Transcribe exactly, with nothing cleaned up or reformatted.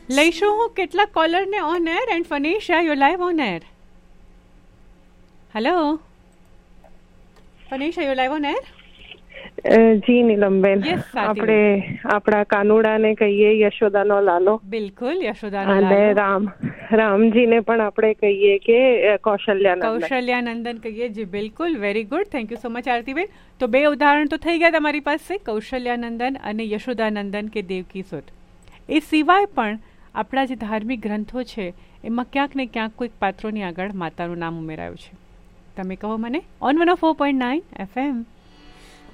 લઈશું હું કેટલાક કોલરને on air and ફનીશા you live on air. Hello ફનીશા you live on air. G Neelamben, Yes, સાથી આપણે આપણા કાનુડાને કહીએ યશોદાનો લાલો, બિલકુલ યશોદાનો અને લાલો. રામ રામજીને પણ આપણે કહીએ કે કૌશલ્યાનંદન. કૌશલ્યાનંદન કહીએ જી, બિલકુલ. Very good, thank you so much આરતીબેન. તો બે ઉદાહરણ તો થઈ ગયા તમારી પાસે, કૌશલ્યાનંદન અને યશોદાનંદન કે દેવકી સુત. એ સિવાય પણ આપણા જે ધાર્મિક ગ્રંથો છે એમાં ક્યાંક ને ક્યાંક કોઈક પાત્રોની આગળ માતાનું નામ ઉમેરાયું છે. તમે કહો મને. On one of four point nine F M.